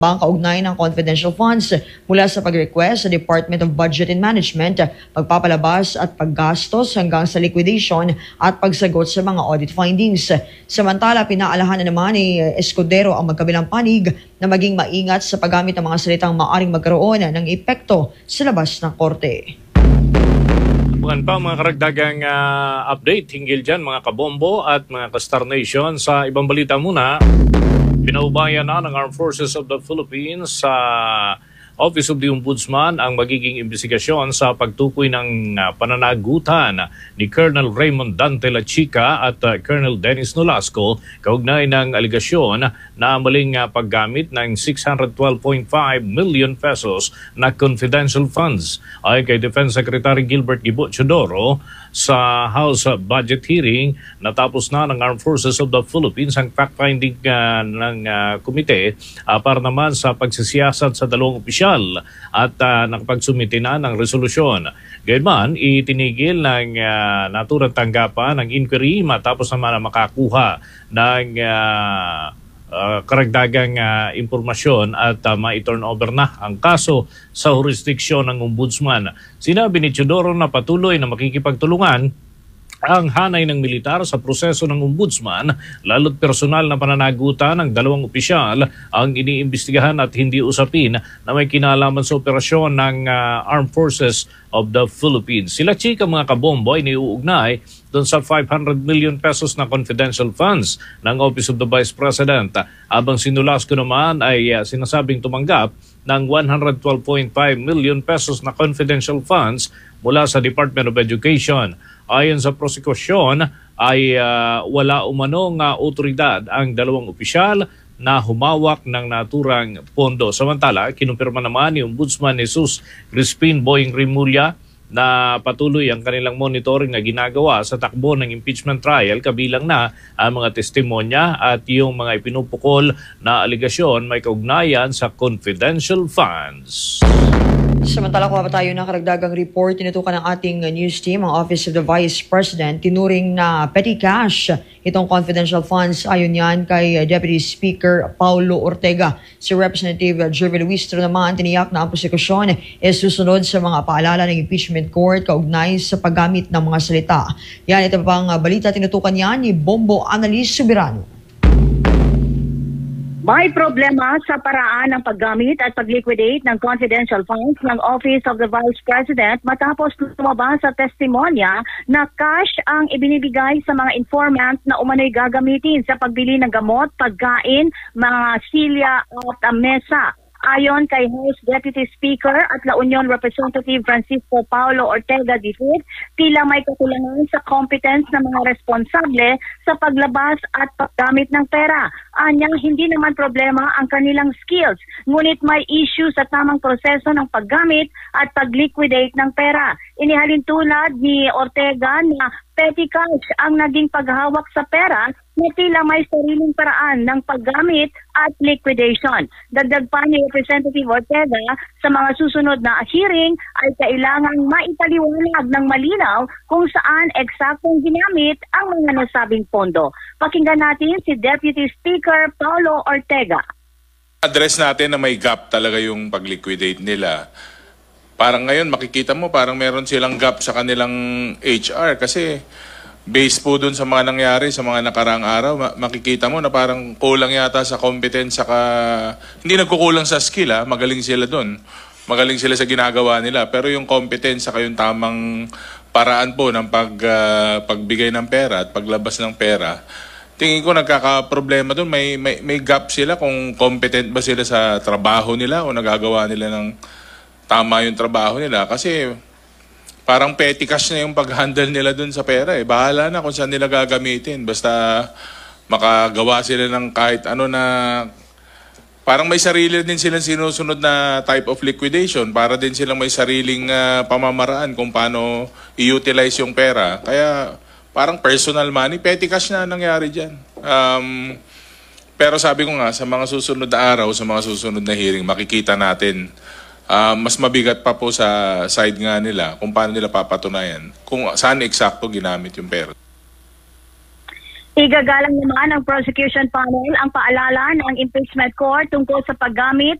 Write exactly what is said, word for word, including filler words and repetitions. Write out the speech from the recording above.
ang kaugnay ng confidential funds mula sa pag-request sa Department of Budget and Management, pagpapalabas at paggastos hanggang sa liquidation at pagsagot sa mga audit findings. Samantala, pinaalahan na naman ni Escudero ang magkabilang panig na maging maingat sa paggamit ng mga salitang maaring magkaroon ng epekto sa labas ng korte. Bukan pa mga karagdagang uh, update hinggil dyan mga kabombo at mga ka-Star Nation. Sa ibang balita muna, pinaubayan na ng Armed Forces of the Philippines sa Office of the Ombudsman ang magiging investigasyon sa pagtukoy ng uh, pananagutan ni Colonel Raymond Dante La Chica at uh, Colonel Dennis Nolasco kaugnay ng aligasyon na maling uh, paggamit ng six hundred twelve point five million pesos na confidential funds. Ay kay Defense Secretary Gilbert Gibo Chodoro, sa House Budget hearing, natapos na ng Armed Forces of the Philippines ang fact-finding uh, ng uh, komite uh, para naman sa pagsisiyasat sa dalawang opisyal at uh, nakapagsumite na ng resolusyon. Gayunman, itinigil ng uh, naturang tanggapan ng inquiry matapos naman na makakuha ng uh, Uh, karagdagang uh, impormasyon at uh, ma-turnover na ang kaso sa jurisdiksyon ng Ombudsman. Sinabi ni Chodoro na patuloy na makikipagtulungan ang hanay ng militar sa proseso ng Ombudsman, lalo't personal na pananagutan ng dalawang opisyal ang iniimbestigahan at hindi usapin na may kinalaman sa operasyon ng uh, Armed Forces of the Philippines. Sila Chica mga kabombo ay niuugnay doon sa five hundred million pesos na confidential funds ng Office of the Vice President. Habang si Nolasco naman ay uh, sinasabing tumanggap ng one hundred twelve point five million pesos na confidential funds mula sa Department of Education. Ayon sa prosekusyon ay uh, wala umanong uh, otoridad ang dalawang opisyal na humawak ng naturang pondo. Samantala, kinumpirma naman ni Ombudsman Jesus Crispin Boying Rimulya na patuloy ang kanilang monitoring na ginagawa sa takbo ng impeachment trial, kabilang na ang mga testimonya at yung mga ipinupukol na aligasyon may kaugnayan sa confidential funds. Samantala, kuha pa tayo ng karagdagang report. Tinutukan ng ating news team ang Office of the Vice President. Tinuring na petty cash itong confidential funds. Ayon yan kay Deputy Speaker Paulo Ortega. Si Representative Jervy Luistro naman tiniyak na ang prosekusyon is susunod sa mga paalala ng impeachment court kaugnay sa paggamit ng mga salita. Yan, ito pang balita. Tinutukan yan ni Bombo Annalise Subirano. May problema sa paraan ng paggamit at pag-liquidate ng confidential funds ng Office of the Vice President matapos lumabas sa testimonya na cash ang ibinibigay sa mga informant na umano'y gagamitin sa pagbili ng gamot, pagkain, mga silya at mesa. Ayon kay House Deputy Speaker at La Union Representative Francisco Paulo Ortega Difid, tila may kakulangan sa competence ng mga responsable sa paglabas at paggamit ng pera. Anya, hindi naman problema ang kanilang skills, ngunit may issue sa tamang proseso ng paggamit at pag-liquidate ng pera. Inihalin tulad ni Ortega na petty cash ang naging paghawak sa pera na tila may sariling paraan ng paggamit at liquidation. Dagdag pa ni Representative Ortega, sa mga susunod na hearing ay kailangang maipaliwanag ng malinaw kung saan eksaktong ginamit ang mga nasabing pondo. Pakinggan natin si Deputy Speaker Paulo Ortega. Address natin na may gap talaga yung pag-liquidate nila. Parang ngayon makikita mo parang meron silang gap sa kanilang H R kasi based po dun sa mga nangyari sa mga nakaraang araw, makikita mo na parang kulang yata sa competence, saka hindi nagkukulang sa skill, ha? Magaling sila dun. Magaling sila sa ginagawa nila. Pero yung competence, saka yung tamang paraan po ng pag, uh, pagbigay ng pera at paglabas ng pera, tingin ko nagkakaproblema dun. May, may, may gap sila kung competent ba sila sa trabaho nila o nagagawa nila ng tama yung trabaho nila. Kasi parang petty cash na yung pag-handle nila dun sa pera. Eh. Bahala na kung saan nila gagamitin. Basta makagawa sila ng kahit ano na parang may sarili din silang sinusunod na type of liquidation. Para din silang may sariling uh, pamamaraan kung paano i-utilize yung pera. Kaya parang personal money, petty cash na nangyari dyan. Um, pero sabi ko nga, sa mga susunod na araw, sa mga susunod na hearing, makikita natin Uh, mas mabigat pa po sa side nga nila kung paano nila papatunayan kung saan eksakto ginamit yung pera. Igagalang naman ng prosecution panel ang paalala ng impeachment court tungkol sa paggamit